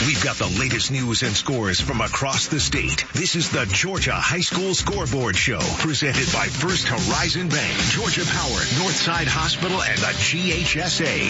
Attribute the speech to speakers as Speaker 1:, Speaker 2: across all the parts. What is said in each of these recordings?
Speaker 1: We've got the latest news and scores from across the state. This is the Georgia High School Scoreboard Show, presented by First Horizon Bank, Georgia Power, Northside Hospital, and the GHSA.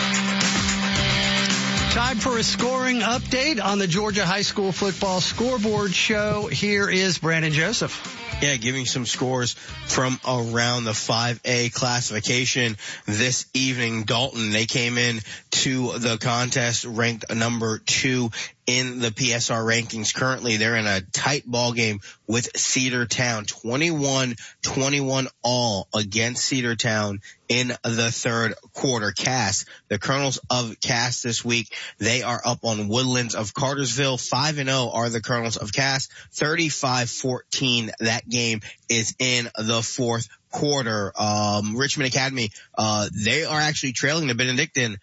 Speaker 2: Time for a scoring update on the Georgia High School Football Scoreboard Show. Here is Brandon Joseph.
Speaker 3: Yeah, giving some scores from around the 5A classification this evening. Dalton, they came in to the contest ranked number 2 in the PSR rankings. Currently, they're in a tight ball game with Cedartown, 21-21 all against Cedartown in the third quarter. Cass, the Colonels of Cass this week, they are up on Woodlands of Cartersville. 5-0 are the Colonels of Cass, 35-14. That game is in the fourth quarter. Richmond Academy, they are actually trailing the Benedictine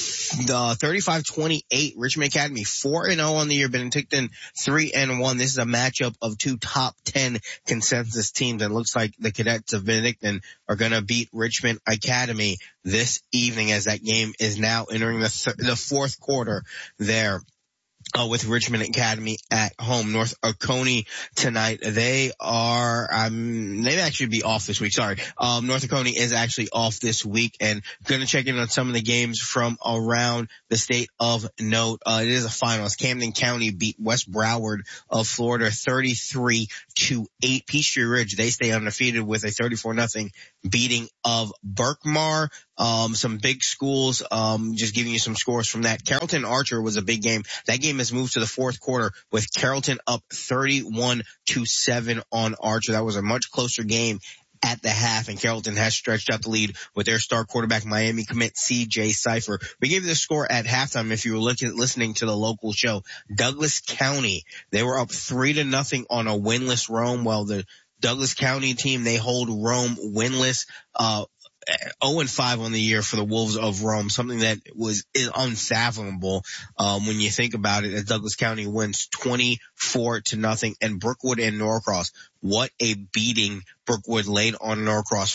Speaker 3: 35-28. Richmond Academy 4-0 on the year. Benedictine 3-1. This is a matchup of two top 10 consensus teams, and it looks like the Cadets of Benedictine are going to beat Richmond Academy this evening, as that game is now entering the fourth quarter there. With Richmond Academy at home. North Oconee tonight, they actually be off this week. Sorry. North Oconee is actually off this week, and going to check in on some of the games from around the state of note. It is a final. Camden County beat West Broward of Florida 33-8. Peachtree Ridge, they stay undefeated with a 34-0 beating of Berkmar. Some big schools, just giving you some scores from that. Carrollton Archer was a big game. That game has moved to the fourth quarter with Carrollton up 31-7 on Archer. That was a much closer game at the half, and Carrollton has stretched out the lead with their star quarterback, Miami commit C.J. Cipher. We gave you the score at halftime if you were listening to the local show. Douglas County, they were up 3-0 on a winless Rome. Well, the Douglas County team, they hold Rome winless, 0-5 on the year for the Wolves of Rome, something that is unfathomable when you think about it, as Douglas County wins 24-0. And Brookwood and Norcross, what a beating Brookwood laid on Norcross.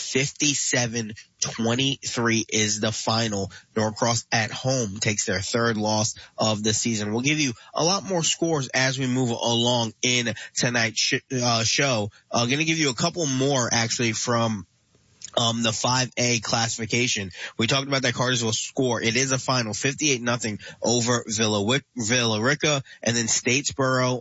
Speaker 3: 57-23 is the final. Norcross at home takes their third loss of the season. We'll give you a lot more scores as we move along in tonight's show. Going to give you a couple more actually from the 5A classification. We talked about that Cartersville score. It is a final, 58-0 over Villarica, and then Statesboro,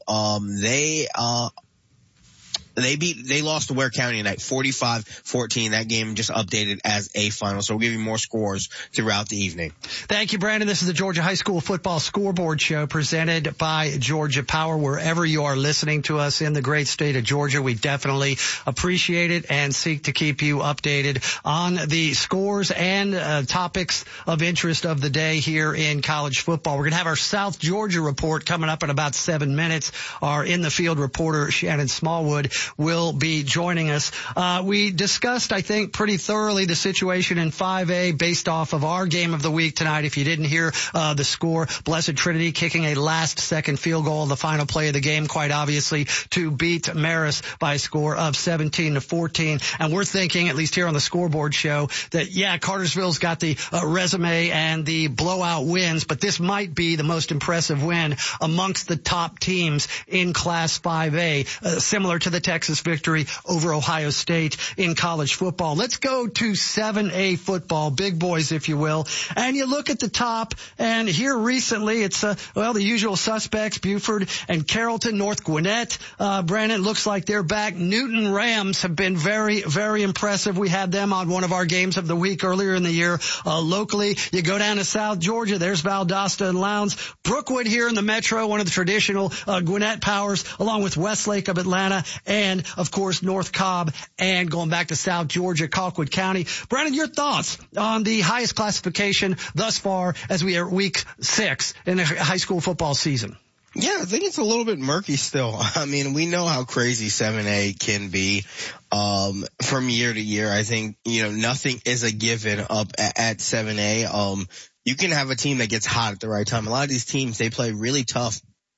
Speaker 3: they lost to Ware County tonight, 45-14. That game just updated as a final. So we'll give you more scores throughout the evening.
Speaker 2: Thank you, Brandon. This is the Georgia High School Football Scoreboard Show presented by Georgia Power. Wherever you are listening to us in the great state of Georgia, we definitely appreciate it and seek to keep you updated on the scores and topics of interest of the day here in college football. We're going to have our South Georgia report coming up in about 7 minutes. Our in-the-field reporter, Shannon Smallwood, will be joining us. We discussed, I think, pretty thoroughly the situation in 5A based off of our game of the week tonight. If you didn't hear the score, Blessed Trinity kicking a last-second field goal, the final play of the game, quite obviously, to beat Marist by a score of 17-14. And we're thinking, at least here on the scoreboard show, that, yeah, Cartersville's got the resume and the blowout wins, but this might be the most impressive win amongst the top teams in Class 5A, similar to the Texas victory over Ohio State in college football. Let's go to 7A football, big boys, if you will. And you look at the top, and here recently it's, the usual suspects, Buford and Carrollton, North Gwinnett. Brandon, looks like they're back. Newton Rams have been very, very impressive. We had them on one of our games of the week earlier in the year. Locally, you go down to South Georgia, there's Valdosta and Lowndes. Brookwood here in the metro, one of the traditional Gwinnett powers, along with Westlake of Atlanta, and, of course, North Cobb, and going back to South Georgia, Colquitt County. Brandon, your thoughts on the highest classification thus far as we are week 6 in the high school football season?
Speaker 3: Yeah, I think it's a little bit murky still. I mean, we know how crazy 7A can be from year to year. I think, nothing is a given up at 7A. You can have a team that gets hot at the right time. A lot of these teams, they play really tough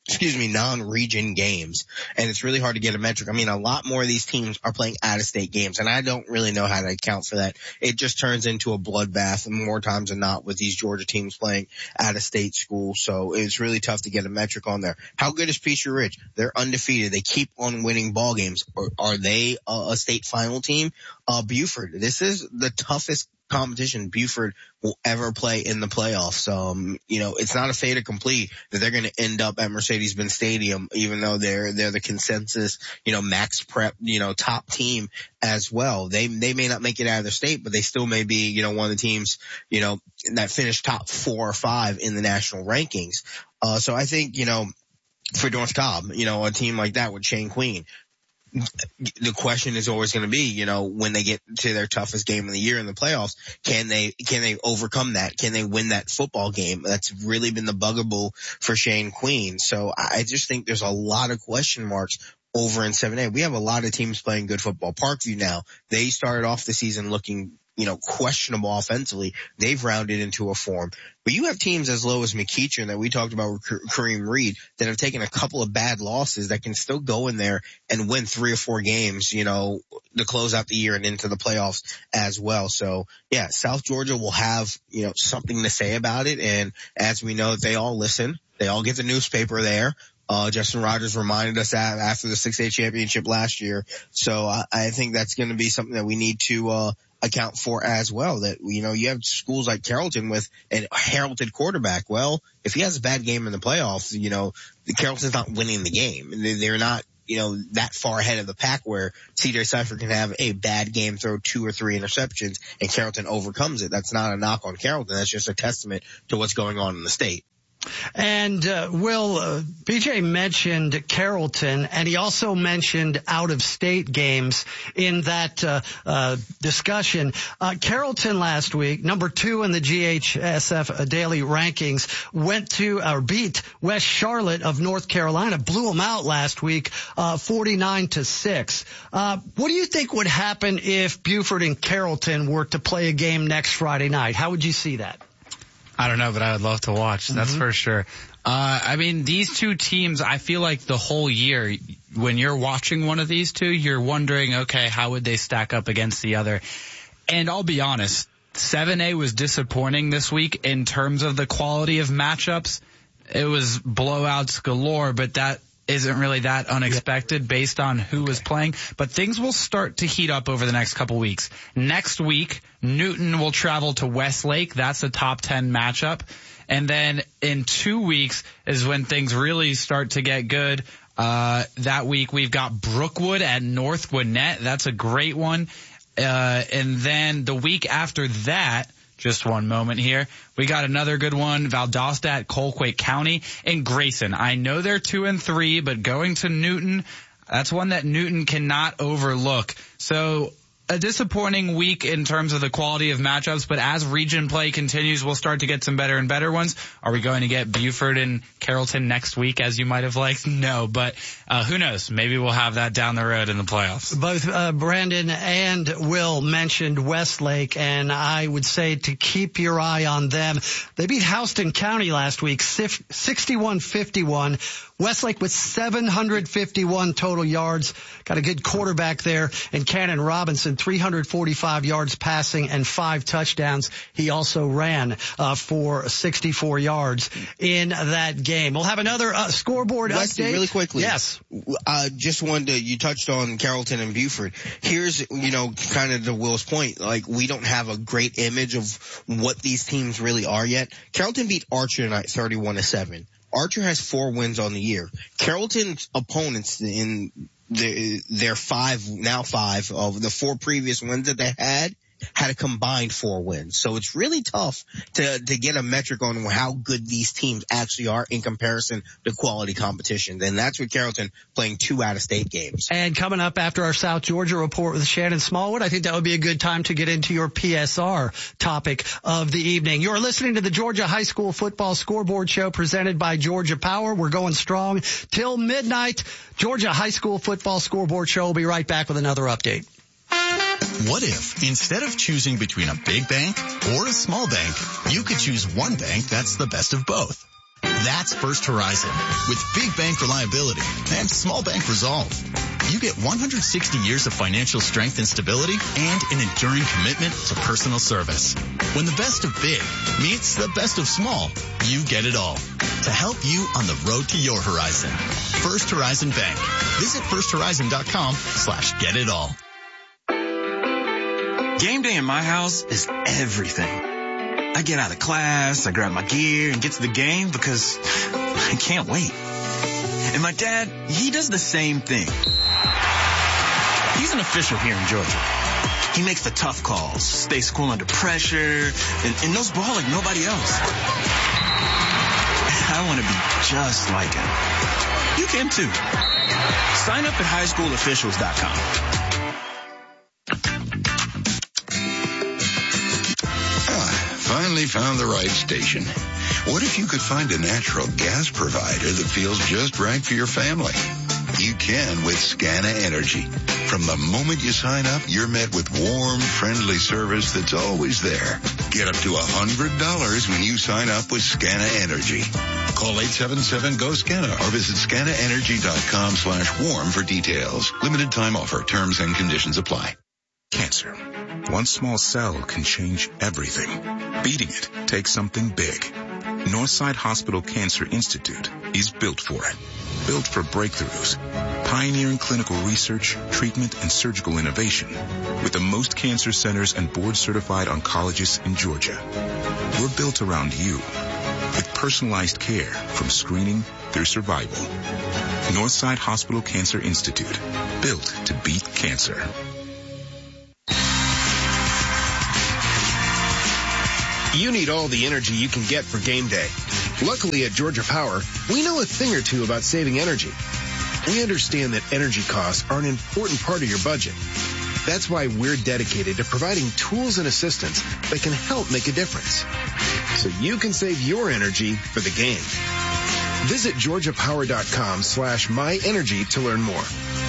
Speaker 3: non-region games. And it's really hard to get a metric. I mean, a lot more of these teams are playing out-of-state games, and I don't really know how to account for that. It just turns into a bloodbath more times than not with these Georgia teams playing out-of-state schools. So it's really tough to get a metric on there. How good is Peachtree Ridge? They're undefeated. They keep on winning ball games. Are they a state final team? Buford. This is the toughest competition Buford will ever play in the playoffs. It's not a fait accompli that they're going to end up at Mercedes-Benz Stadium, even though they're the consensus, max prep, top team as well. They may not make it out of their state, but they still may be, one of the teams, that finished top 4 or 5 in the national rankings. So I think, for North Cobb, a team like that with Shane Queen, the question is always going to be, when they get to their toughest game of the year in the playoffs, can they overcome that? Can they win that football game? That's really been the bugaboo for Shane Queen. So I just think there's a lot of question marks over in 7A. We have a lot of teams playing good football. Parkview now, they started off the season looking questionable offensively. They've rounded into a form. But you have teams as low as McEachern that we talked about with Kareem Reed that have taken a couple of bad losses that can still go in there and win 3 or 4 games, to close out the year and into the playoffs as well. So yeah, South Georgia will have, something to say about it. And as we know, they all listen. They all get the newspaper there. Justin Rogers reminded us that after the 6A championship last year. So I think that's going to be something that we need to, account for as well, that, you have schools like Carrollton with a heralded quarterback. Well, if he has a bad game in the playoffs, Carrollton's not winning the game. They're not, that far ahead of the pack where CJ Cypher can have a bad game, throw 2 or 3 interceptions, and Carrollton overcomes it. That's not a knock on Carrollton. That's just a testament to what's going on in the state.
Speaker 2: And BJ mentioned Carrollton, and he also mentioned out-of-state games in that discussion. Carrollton last week, number 2 in the GHSF daily rankings, beat West Charlotte of North Carolina, blew them out last week, 49-6. What do you think would happen if Buford and Carrollton were to play a game next Friday night? How would you see that?
Speaker 4: I don't know, but I would love to watch. That's for sure. These two teams, I feel like the whole year, when you're watching one of these two, you're wondering, okay, how would they stack up against the other? And I'll be honest, 7A was disappointing this week in terms of the quality of matchups. It was blowouts galore, but that isn't really that unexpected based on who was playing. But things will start to heat up over the next couple weeks. Next week, Newton will travel to Westlake. That's a top 10 matchup. And then in 2 weeks is when things really start to get good. That week we've got Brookwood at North Gwinnett. That's a great one. And then the week after that, just one moment here, we got another good one, Valdosta at Colquitt County, and Grayson. I know they're 2-3, but going to Newton, that's one that Newton cannot overlook. So a disappointing week in terms of the quality of matchups, but as region play continues, we'll start to get some better and better ones. Are we going to get Buford and Carrollton next week, as you might have liked? No, but who knows? Maybe we'll have that down the road in the playoffs.
Speaker 2: Both Brandon and Will mentioned Westlake, and I would say to keep your eye on them. They beat Houston County last week, 61-51. Westlake with 751 total yards. Got a good quarterback there. And Cannon Robinson, 345 yards passing and 5 touchdowns. He also ran for 64 yards in that game. We'll have another scoreboard update.
Speaker 3: Really quickly.
Speaker 2: Yes.
Speaker 3: Just wanted to, you touched on Carrollton and Buford. Here's, kind of to Will's point. Like, we don't have a great image of what these teams really are yet. Carrollton beat Archer tonight 31-7. Archer has 4 wins on the year. Carrollton's opponents in their 5 of the 4 previous wins that they had a combined 4 wins. So it's really tough to get a metric on how good these teams actually are in comparison to quality competition. And that's with Carrollton playing 2 out-of-state games.
Speaker 2: And coming up after our South Georgia report with Shannon Smallwood, I think that would be a good time to get into your PSR topic of the evening. You're listening to the Georgia High School Football Scoreboard Show presented by Georgia Power. We're going strong till midnight. Georgia High School Football Scoreboard Show will be right back with another update.
Speaker 5: What if, instead of choosing between a big bank or a small bank, you could choose one bank that's the best of both? That's First Horizon. With big bank reliability and small bank resolve, you get 160 years of financial strength and stability and an enduring commitment to personal service. When the best of big meets the best of small, you get it all. To help you on the road to your horizon. First Horizon Bank. Visit firsthorizon.com/getitall.
Speaker 6: Game day in my house is everything. I get out of class, I grab my gear and get to the game because I can't wait. And my dad, he does the same thing. He's an official here in Georgia. He makes the tough calls, stays cool under pressure, and knows ball like nobody else. I want to be just like him. You can too. Sign up at highschoolofficials.com.
Speaker 7: Finally found the right station. What if you could find a natural gas provider that feels just right for your family? You can with Scana Energy. From the moment you sign up, you're met with warm, friendly service that's always there. Get up to $100 when you sign up with Scana Energy. Call 877-GO-SCANA or visit scanaenergy.com/warm for details. Limited time offer. Terms and conditions apply.
Speaker 8: Cancer. One small cell can change everything. Beating it takes something big. Northside Hospital Cancer Institute is built for it. Built for breakthroughs, pioneering clinical research, treatment, and surgical innovation with the most cancer centers and board-certified oncologists in Georgia. We're built around you with personalized care from screening through survival. Northside Hospital Cancer Institute, built to beat cancer.
Speaker 9: You need all the energy you can get for game day. Luckily at Georgia Power, we know a thing or two about saving energy. We understand that energy costs are an important part of your budget. That's why we're dedicated to providing tools and assistance that can help make a difference, so you can save your energy for the game. Visit georgiapower.com/myenergy to learn more.